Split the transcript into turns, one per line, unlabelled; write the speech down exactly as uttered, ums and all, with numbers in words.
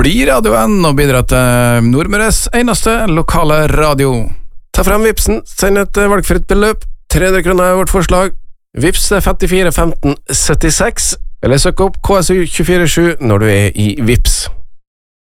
bli radioen og bidra til Nordmøres eneste lokale radio.
Ta frem Vipsen, send et valgfritt beløp, tre hundre kroner er vårt forslag. Vips er femtifire femten syttiseks, eller søk opp K S U to fire sju når du er i Vips.